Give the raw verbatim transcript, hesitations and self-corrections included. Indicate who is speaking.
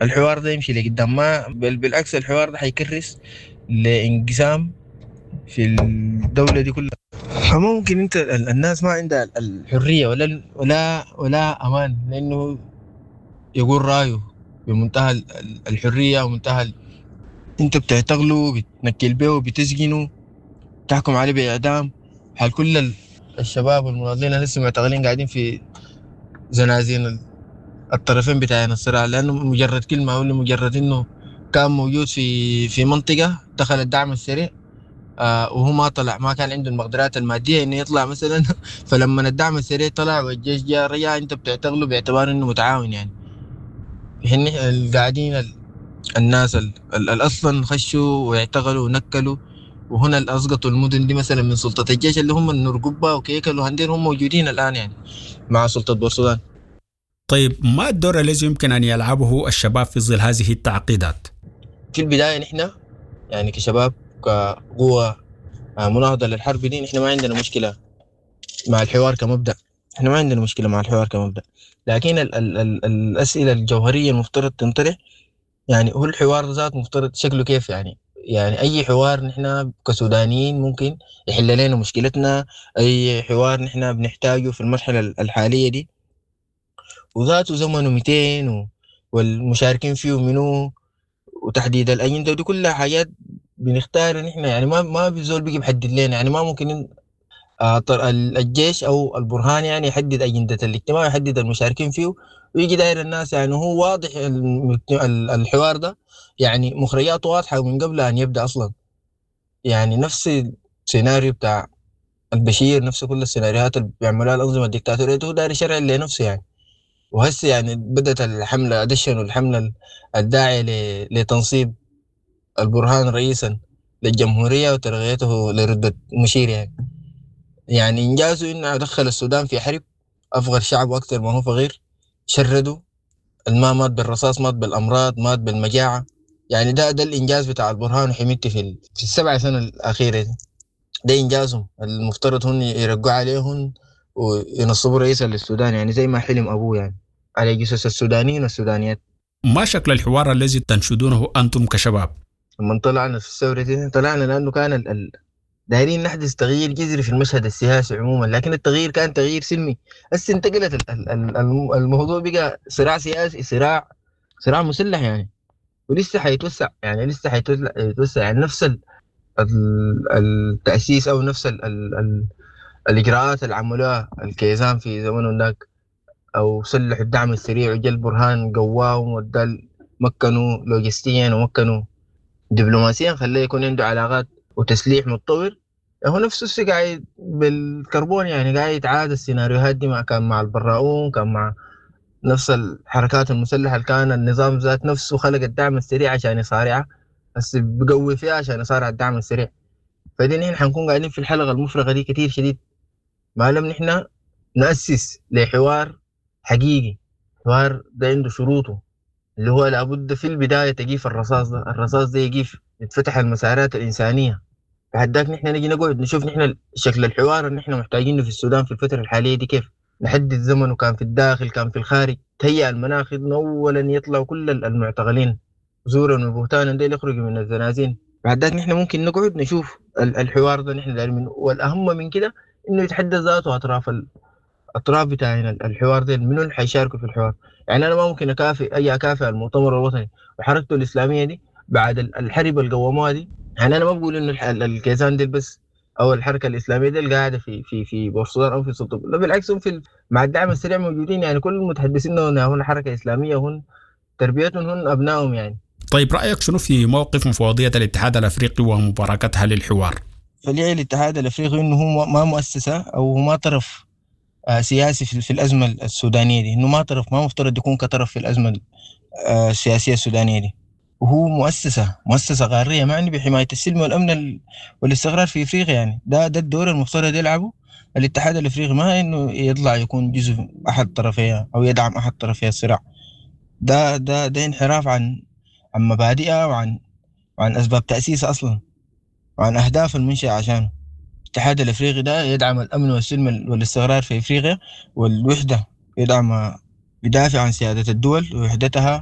Speaker 1: الحوار ده يمشي لقدام، ما بل بالعكس الحوار ده حيكرس لانقسام في الدولة دي كلها. فممكن انت ال- الناس ما عندها ال- الحرية ولا ال- ولا ولا امان، لانه يقول رايه بمنتهى ال- ال- الحرية ومنتهى ال- انت بتعتقله، بتنكل به، بتسجنه، تحكم عليه باعدام. حال كل ال- الشباب المناضلين لسه معتقلين قاعدين في زنازين ال- الطرفين بتاعين الصراع، لانه مجرد كلمة، ولا مجرد انه كان موجود في في منطقة دخل الدعم السريع، آه وهو ما طلع، ما كان عنده المقدرات المادية انه يطلع مثلا فلما الدعم السريع طلع والجيش جاء رجع، انت بتعتقله باعتبار انه متعاون يعني. هن القاعدين ال- الناس ال- ال- ال- اصلا خشوا واعتقلوا ونكلوا، وهنا اللي اسقطوا المدن دي مثلا من سلطة الجيش اللي هم النرقبة وكيكل وهندير، هم موجودين الان يعني مع سلطة بورسودان.
Speaker 2: طيب ما الدور الذي يمكن أن يلعبه الشباب في ظل هذه التعقيدات؟
Speaker 1: في البداية نحن يعني كشباب كقوة آه، مناهضة للحرب دي، نحن ما عندنا مشكلة مع الحوار كمبدأ. احنا ما عندنا مشكلة مع الحوار كمبدأ، لكن ال ال ال الأسئلة الجوهرية المفترض تنطرح. يعني هو الحوار ذات مفترض شكله كيف يعني؟ يعني أي حوار نحن كسودانيين ممكن يحل لنا مشكلتنا، أي حوار نحن بنحتاجه في المرحلة الحالية دي، وذاته زمنه مئتين و والمشاركين فيه منو، وتحديد الأجندة، ودي كلها حاجات بنختار نحن. يعني ما ما بيزول بيجي بحدد لنا، يعني ما ممكن آه، طر- ال- الجيش او البرهان يعني يحدد اجنده الاجتماع، يحدد المشاركين فيه، ويجي داير الناس. يعني هو واضح الم- ال- الحوار ده يعني مخرجاته واضحه من قبل ان يبدا اصلا. يعني نفس السيناريو بتاع البشير، نفس كل السيناريوهات اللي بيعملوها الانظمه الدكتاتوريه، هو داير يشرع لنفسه يعني. وهسه يعني بدات الحمله، ادشنوا الحمله الداعيه ل- لتنصيب البرهان رئيسا للجمهوريه وترقيته لرتبه مشير يعني. يعني إنجازه إنه دخل السودان في حرب، أفقر شعب أكثر ما هو فقير، شردوا، الماء مات بالرصاص، مات بالأمراض، مات بالمجاعة. يعني ده ده الإنجاز بتاع البرهان وحميدتي في ال... في السبع سنة الأخيرة دي. ده إنجازهم المفترض هن يرجعوا عليهم وينصبوا رئيسا للسودان، يعني زي ما حلم أبوه يعني، على جثث السودانيين والسودانيات.
Speaker 2: ما شكل الحوار الذي تنشدونه أنتم كشباب؟
Speaker 1: لما طلعنا في الثورة دي طلعنا لأنه كان ال... ال... دايرين نحدث تغيير جذري في المشهد السياسي عموما، لكن التغيير كان تغيير سلمي. هسه انتقلت ال- ال- ال- الم- الموضوع بقى صراع سياسي، صراع صراع مسلح يعني. ولسه حيتوسع، يعني لسه حيتوسع يتوسع. يعني نفس ال- ال- التأسيس او نفس ال ال ال الإجراءات اللي عملوها الكيزان في زمنهم ذاك، او سلحوا الدعم السريع وجا برهان قواهم وده، مكنوا لوجستيا ومكنوا دبلوماسيا، خليه يكون عنده علاقات وتسليح متطور. هو نفسه السي قاعد بالكربون، يعني قاعد يتعاد السيناريوهات دي، مع كان مع البراؤون، كان مع نفس الحركات المسلحة اللي كان النظام ذات نفسه خلق الدعم السريع عشان يصارعها، بس بقوي فيها عشان يصارع الدعم السريع. فدي نحن حنكون قاعدين في الحلقة المفرغة دي كتير شديد، ما لم نحن نأسس لحوار حقيقي. حوار ده عنده شروطه، اللي هو لابد في البداية تجيف الرصاص ده، الرصاص ده يجيف، يتفتح المسارات الإنسانية. لحداك نحن نجي نقعد نشوف نحن شكل الحوار اللي نحن محتاجينه في السودان في الفترة الحالية دي كيف، نحدد زمنه، كان في الداخل كان في الخارج، تهيأ المناخ إنه أولا يطلعوا كل المعتقلين زورا وبهتانا ديل يخرجوا من الزنازين. بعد ذاك نحن ممكن نقعد نشوف ال- الحوار ده نحن دايرين منه. والأهم من كده إنه يتحدد ذاته أطراف ال- أطراف بتاعنا الحوار ده، منو اللي حيشاركوا في الحوار. يعني أنا ما ممكن أكافئ أي أكافئ المؤتمر الوطني وحركته الإسلامية دي بعد ال- الحرب اللي قوموها دي. يعني انا ما بقول انه الح- الكيزان دي بس او الحركه الاسلاميه دي اللي قاعده في في في بورسودان او في سلطه، لا بالعكس، هم في ال- مع الدعم السريع موجودين. يعني كل المتحدثين هنا هن حركه اسلاميه، هن تربيتهم هن ابنائهم يعني.
Speaker 2: طيب رأيك شنو في موقف مفوضية الاتحاد الأفريقي ومباركتها للحوار؟
Speaker 1: فليه الاتحاد الافريقي انه هو ما مؤسسه او هو ما طرف آه، سياسي في في الازمه السودانيه دي، انه ما طرف، ما مفترض يكون كطرف في الازمه آه، السياسيه السودانيه دي. وهو مؤسسة مؤسسة قارية معني بحماية السلم والأمن ال- والاستقرار في إفريقيا. يعني ده ده الدور المفترض يلعبه الاتحاد الإفريقي، ما إنه يطلع يكون جزء أحد طرفيها أو يدعم أحد طرفي الصراع. ده ده ده انحراف عن عن مبادئها وعن وعن أسباب تأسيسها أصلا، وعن أهداف المنشأة عشانه. الاتحاد الإفريقي ده يدعم الأمن والسلم والاستقرار في إفريقيا والوحدة، يدعم يدافع عن سيادة الدول ووحدتها